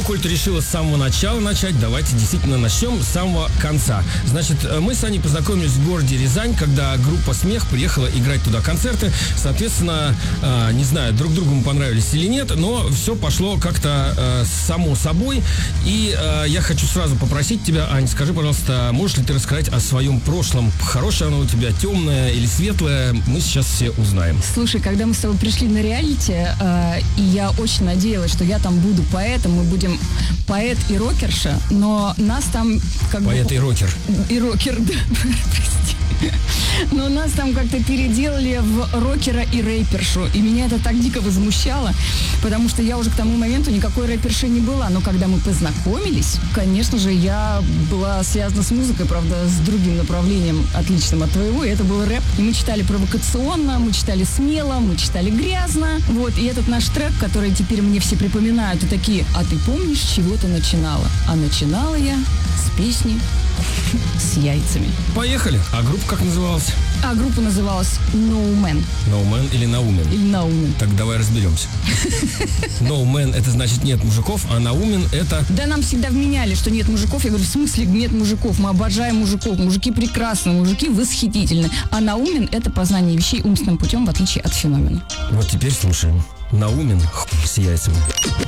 коль ты решила с самого начала начать, давайте действительно начнем с самого конца. Значит, мы с Аней познакомились в городе Рязань, когда группа «Смех» приехала играть туда концерты. Соответственно, не знаю, друг другу мы понравились или нет, но все пошло как-то само собой. И я хочу сразу попросить тебя, Ань, скажи, пожалуйста, можешь ли ты рассказать о своем прошлом? Хорошее оно у тебя, темное или светлое? Мы сейчас все узнаем. Слушай, когда мы с тобой пришли на реалити, и я очень надеялась, что я там буду поэтом, мы будем поэт и рокерша, но нас там как бы... Поэт и рокер. И рокер, да, прости. Но нас там как-то переделали в рокера и рэпершу. И меня это так дико возмущало, потому что я уже к тому моменту никакой рэпершей не была. Но когда мы познакомились, конечно же, я была связана с музыкой, правда, с другим направлением, отличным от твоего, и это был рэп. И мы читали провокационно, мы читали смело, мы читали грязно. Вот, и этот наш трек, который теперь мне все припоминают, и такие: а ты помнишь, с чего ты начинала? А начинала я с песни с яйцами. Поехали. А группа как называлась? А группа называлась No Man. No Man или Наумен? Или Наумен. Так давай разберемся. No Man это значит нет мужиков, а Наумен это... Да нам всегда вменяли, что нет мужиков. Я говорю, в смысле нет мужиков? Мы обожаем мужиков. Мужики прекрасны, мужики восхитительны. А Наумен это познание вещей умственным путем, в отличие от феномена. Вот теперь слушаем. Наумен с яйцами.